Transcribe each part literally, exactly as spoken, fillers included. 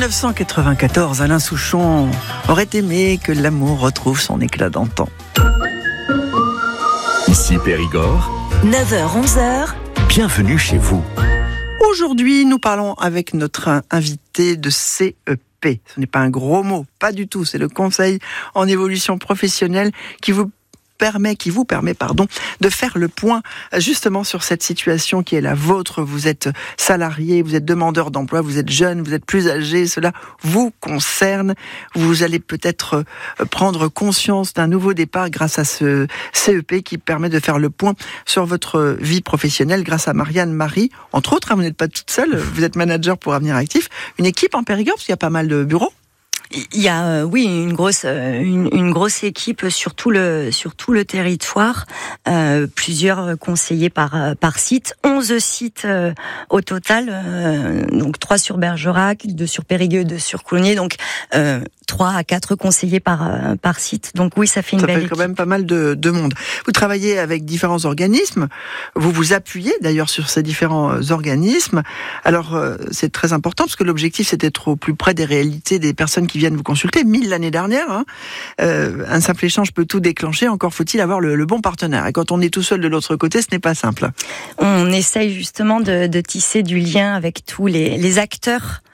dix-neuf cent quatre-vingt-quatorze, Alain Souchon aurait aimé que l'amour retrouve son éclat d'antan. Ici Périgord, neuf heures onze heures, bienvenue chez vous. Aujourd'hui, nous parlons avec notre invité de C E P. Ce n'est pas un gros mot, pas du tout. C'est le Conseil en évolution professionnelle qui vous permet, qui vous permet, pardon, de faire le point justement sur cette situation qui est la vôtre. Vous êtes salarié, vous êtes demandeur d'emploi, vous êtes jeune, vous êtes plus âgé, cela vous concerne. Vous allez peut-être prendre conscience d'un nouveau départ grâce à ce C E P qui permet de faire le point sur votre vie professionnelle grâce à Marianne Marie. Entre autres, vous n'êtes pas toute seule, vous êtes manager pour Avenir Actif, une équipe en Périgord, parce qu'il y a pas mal de bureaux. Il y a euh, oui une grosse euh, une, une grosse équipe sur tout le sur tout le territoire, euh, plusieurs conseillers par euh, par site, onze sites euh, au total, euh, donc trois sur Bergerac, deux sur Périgueux, deux sur Coulommiers, donc euh, trois à quatre conseillers par euh, par site. Donc oui, ça fait une ça belle fait équipe. quand même pas mal de, de monde. Vous travaillez avec différents organismes, vous vous appuyez d'ailleurs sur ces différents organismes. Alors euh, c'est très important parce que l'objectif c'est d'être au plus près des réalités des personnes qui viennent vous consulter. mille l'année dernière, hein. euh, un simple échange peut tout déclencher, encore faut-il avoir le, le bon partenaire. Et quand on est tout seul de l'autre côté, ce n'est pas simple. On essaye justement de, de tisser du lien avec tous les, les acteurs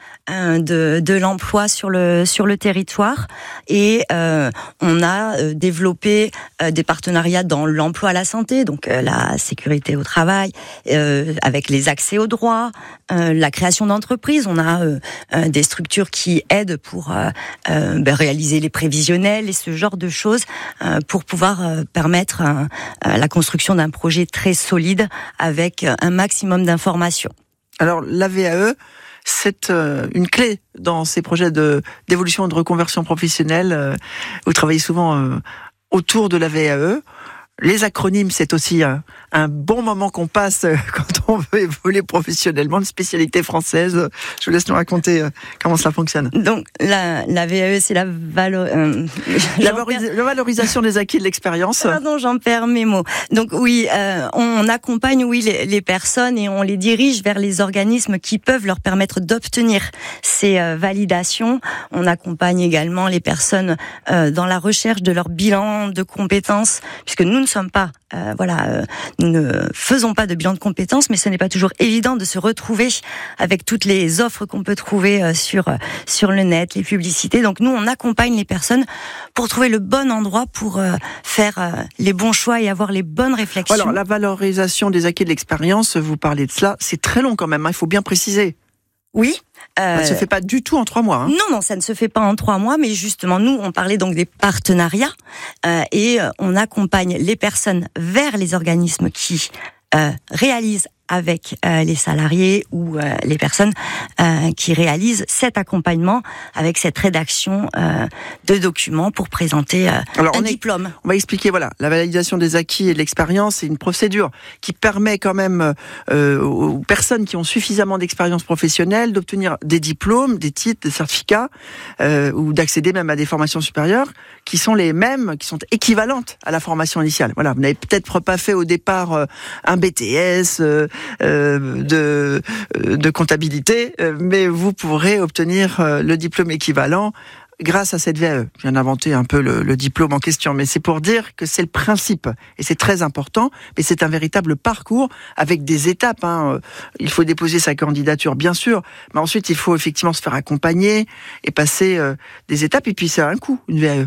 de, de l'emploi sur le sur le territoire, et euh, on a euh, développé euh, des partenariats dans l'emploi à la santé, donc euh, la sécurité au travail, euh, avec les accès aux droits, euh, la création d'entreprises. On a euh, euh, des structures qui aident pour euh, euh, ben, réaliser les prévisionnels et ce genre de choses euh, pour pouvoir euh, permettre euh, la construction d'un projet très solide avec un maximum d'informations. Alors la V A E, c'est une clé dans ces projets de, d'évolution et de reconversion professionnelle. Vous travaillez souvent autour de la V A E. Les acronymes, c'est aussi un, un bon moment qu'on passe quand on veut évoluer professionnellement, une spécialité française. Je vous laisse nous raconter comment cela fonctionne. Donc, la, la V A E, c'est la, valo, euh, la, valoris- la valorisation des acquis de l'expérience. Pardon, j'en perds mes mots. Donc oui, euh, on accompagne oui les, les personnes et on les dirige vers les organismes qui peuvent leur permettre d'obtenir ces euh, validations. On accompagne également les personnes euh, dans la recherche de leur bilan de compétences, puisque nous ne sommes pas, euh, voilà, euh, nous ne faisons pas de bilan de compétences, mais ce n'est pas toujours évident de se retrouver avec toutes les offres qu'on peut trouver euh, sur euh, sur le net, les publicités. Donc nous, on accompagne les personnes pour trouver le bon endroit pour euh, faire euh, les bons choix et avoir les bonnes réflexions. Alors la valorisation des acquis de l'expérience, vous parlez de cela, c'est très long quand même, hein, il faut bien préciser. Oui. Euh... Ça ne se fait pas du tout en trois mois. Hein. Non, non, ça ne se fait pas en trois mois, mais justement, nous, on parlait donc des partenariats euh, et euh, on accompagne les personnes vers les organismes qui euh, réalisent avec euh, les salariés ou euh, les personnes euh, qui réalisent cet accompagnement avec cette rédaction euh, de documents pour présenter euh, Alors, un on est, diplôme. On va expliquer, voilà, la validation des acquis et de l'expérience, c'est une procédure qui permet quand même euh, aux personnes qui ont suffisamment d'expérience professionnelle d'obtenir des diplômes, des titres, des certificats euh, ou d'accéder même à des formations supérieures qui sont les mêmes, qui sont équivalentes à la formation initiale. Voilà, vous n'avez peut-être pas fait au départ euh, un B T S, euh, Euh, de, de comptabilité, euh, mais vous pourrez obtenir euh, le diplôme équivalent grâce à cette V A E. Je viens d'inventer un peu le, le diplôme en question, mais c'est pour dire que c'est le principe, et c'est très important, mais c'est un véritable parcours avec des étapes. Hein. Il faut déposer sa candidature, bien sûr, mais ensuite il faut effectivement se faire accompagner et passer euh, des étapes, et puis ça a un coût, une V A E.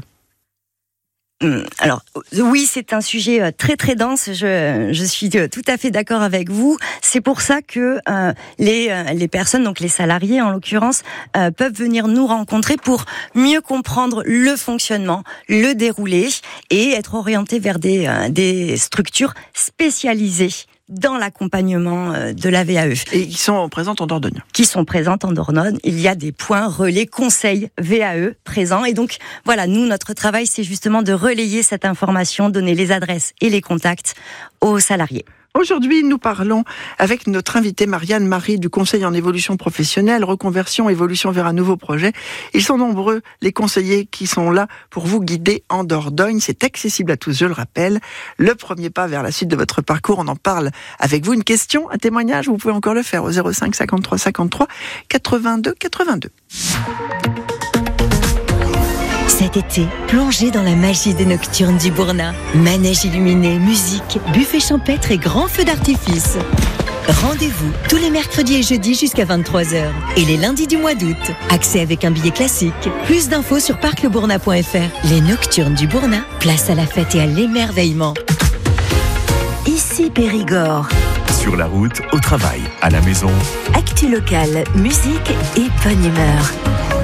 Alors oui, c'est un sujet très très dense. Je, je suis tout à fait d'accord avec vous. C'est pour ça que euh, les les personnes, donc les salariés en l'occurrence, euh, peuvent venir nous rencontrer pour mieux comprendre le fonctionnement, le déroulé et être orientés vers des euh, des structures spécialisées dans l'accompagnement de la V A E. Et qui sont présentes en Dordogne. Qui sont présentes en Dordogne. Il y a des points relais conseils V A E présents. Et donc, voilà, nous, notre travail, c'est justement de relayer cette information, donner les adresses et les contacts aux salariés. Aujourd'hui, nous parlons avec notre invitée Marianne Marie du Conseil en évolution professionnelle, reconversion, évolution vers un nouveau projet. Ils sont nombreux, les conseillers qui sont là pour vous guider en Dordogne. C'est accessible à tous, je le rappelle. Le premier pas vers la suite de votre parcours, on en parle avec vous. Une question, un témoignage, vous pouvez encore le faire au zéro cinq cinquante-trois cinquante-trois quatre-vingt-deux quatre-vingt-deux. Cet été, plongez dans la magie des nocturnes du Bourna. Manège illuminé, musique, buffet champêtre et grands feux d'artifice. Rendez-vous tous les mercredis et jeudis jusqu'à vingt-trois heures et les lundis du mois d'août. Accès avec un billet classique. Plus d'infos sur parc le bourna point f r. Les nocturnes du Bourna, place à la fête et à l'émerveillement. Ici Périgord. Sur la route, au travail, à la maison. Actu locale, musique et bonne humeur.